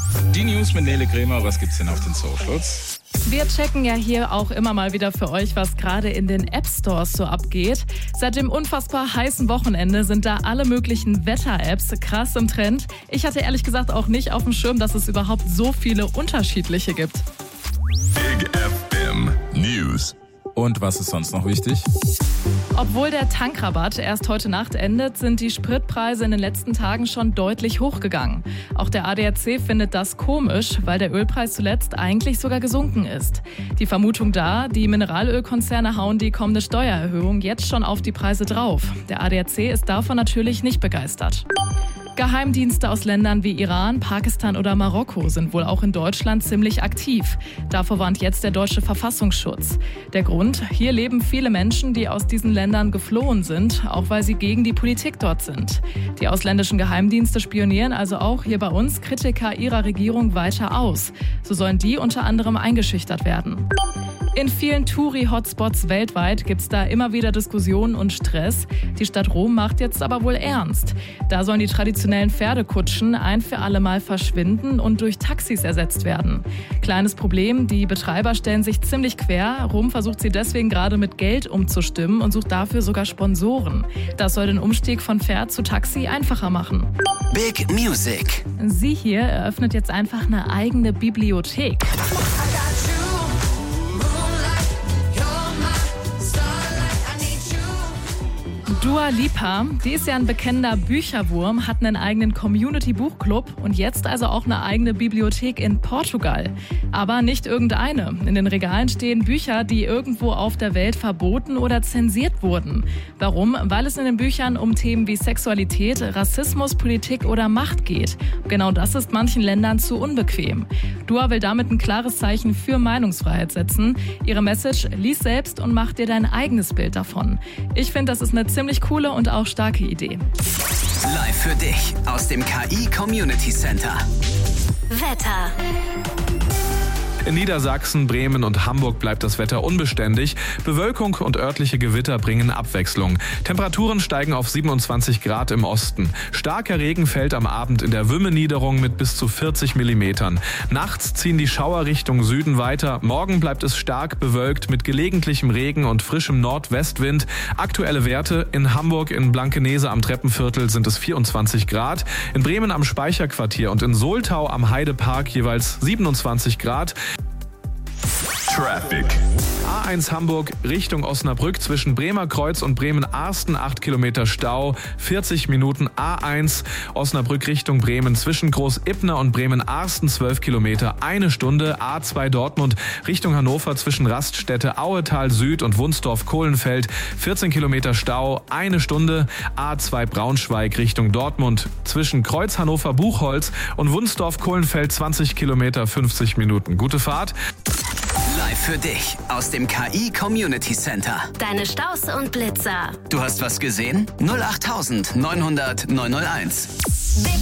Die News mit Nele Kremer, was gibt's denn auf den Socials? Wir checken ja hier auch immer mal wieder für euch, was gerade in den App-Stores so abgeht. Seit dem unfassbar heißen Wochenende sind da alle möglichen Wetter-Apps krass im Trend. Ich hatte ehrlich gesagt auch nicht auf dem Schirm, dass es überhaupt so viele unterschiedliche gibt. Big FM News. Und was ist sonst noch wichtig? Obwohl der Tankrabatt erst heute Nacht endet, sind die Spritpreise in den letzten Tagen schon deutlich hochgegangen. Auch der ADAC findet das komisch, weil der Ölpreis zuletzt eigentlich sogar gesunken ist. Die Vermutung da, die Mineralölkonzerne hauen die kommende Steuererhöhung jetzt schon auf die Preise drauf. Der ADAC ist davon natürlich nicht begeistert. Geheimdienste aus Ländern wie Iran, Pakistan oder Marokko sind wohl auch in Deutschland ziemlich aktiv. Davor warnt jetzt der deutsche Verfassungsschutz. Der Grund? Hier leben viele Menschen, die aus diesen Ländern geflohen sind, auch weil sie gegen die Politik dort sind. Die ausländischen Geheimdienste spionieren also auch hier bei uns Kritiker ihrer Regierung weiter aus. So sollen die unter anderem eingeschüchtert werden. In vielen Touri-Hotspots weltweit gibt's da immer wieder Diskussionen und Stress. Die Stadt Rom macht jetzt aber wohl ernst. Da sollen die traditionellen Pferdekutschen ein für alle Mal verschwinden und durch Taxis ersetzt werden. Kleines Problem, die Betreiber stellen sich ziemlich quer. Rom versucht sie deswegen gerade mit Geld umzustimmen und sucht dafür sogar Sponsoren. Das soll den Umstieg von Pferd zu Taxi einfacher machen. Big Music. Sie hier eröffnet jetzt einfach eine eigene Bibliothek. Dua Lipa, die ist ja ein bekennender Bücherwurm, hat einen eigenen Community-Buchclub und jetzt also auch eine eigene Bibliothek in Portugal. Aber nicht irgendeine. In den Regalen stehen Bücher, die irgendwo auf der Welt verboten oder zensiert wurden. Warum? Weil es in den Büchern um Themen wie Sexualität, Rassismus, Politik oder Macht geht. Genau das ist manchen Ländern zu unbequem. Dua will damit ein klares Zeichen für Meinungsfreiheit setzen. Ihre Message: lies selbst und mach dir dein eigenes Bild davon. Ich finde, das ist eine ziemlich coole und auch starke Idee. Live für dich aus dem KI Community Center. Wetter. In Niedersachsen, Bremen und Hamburg bleibt das Wetter unbeständig. Bewölkung und örtliche Gewitter bringen Abwechslung. Temperaturen steigen auf 27 Grad im Osten. Starker Regen fällt am Abend in der Wümme-Niederung mit bis zu 40 Millimetern. Nachts ziehen die Schauer Richtung Süden weiter. Morgen bleibt es stark bewölkt mit gelegentlichem Regen und frischem Nordwestwind. Aktuelle Werte: in Hamburg in Blankenese am Treppenviertel sind es 24 Grad. In Bremen am Speicherquartier und in Soltau am Heidepark jeweils 27 Grad. Traffic. A1 Hamburg Richtung Osnabrück zwischen Bremer Kreuz und Bremen-Arsten 8 Kilometer Stau, 40 Minuten. A1 Osnabrück Richtung Bremen zwischen Groß-Ippner und Bremen-Arsten 12 Kilometer, 1 Stunde. A2 Dortmund Richtung Hannover zwischen Raststätte Auetal Süd und Wunsdorf-Kohlenfeld 14 Kilometer Stau, 1 Stunde. A2 Braunschweig Richtung Dortmund zwischen Kreuz Hannover-Buchholz und Wunsdorf-Kohlenfeld 20 Kilometer, 50 Minuten. Gute Fahrt. Live für dich aus dem KI Community Center. Deine Staus und Blitzer. Du hast was gesehen? 08900 901.